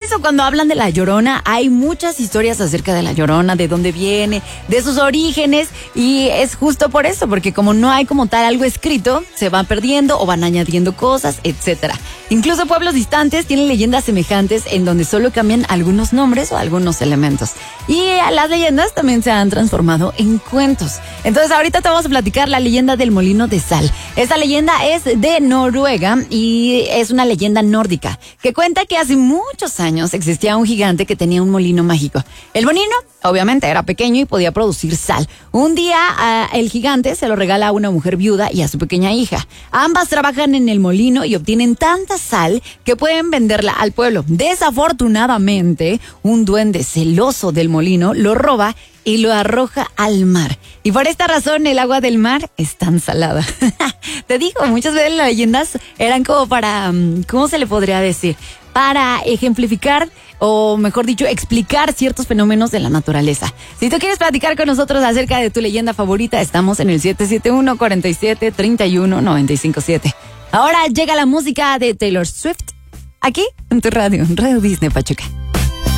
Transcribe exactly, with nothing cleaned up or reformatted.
intenso cuando hablan de La Llorona. Hay muchas historias acerca de La Llorona, de dónde viene, de sus orígenes, y es justo por eso, porque como no hay como tal algo escrito, se van perdiendo o van añadiendo cosas, etcétera. Incluso pueblos distantes tienen leyendas semejantes en donde solo cambian algunos nombres o algunos elementos. Y las leyendas también se han transformado en cuentos. Entonces ahorita te vamos a platicar la leyenda del molino de sal. Esta leyenda es de Noruega y es una leyenda nórdica que cuenta que hace muchos años existía un gigante que tenía un molino mágico. El molino, obviamente, era pequeño y podía producir sal. Un día uh, el gigante se lo regala a una mujer viuda y a su pequeña hija. Ambas trabajan en el molino y obtienen tanta sal que pueden venderla al pueblo. Desafortunadamente, un duende celoso del molino lo roba y lo arroja al mar. Y por esta razón el agua del mar es tan salada. Te digo, muchas veces las leyendas eran como para, ¿cómo se le podría decir? Para ejemplificar, o mejor dicho, explicar ciertos fenómenos de la naturaleza. Si tú quieres platicar con nosotros acerca de tu leyenda favorita, estamos en el siete siete uno, cuatro siete, tres uno, nueve cinco siete. Ahora llega la música de Taylor Swift, aquí en tu radio, Radio Disney Pachuca.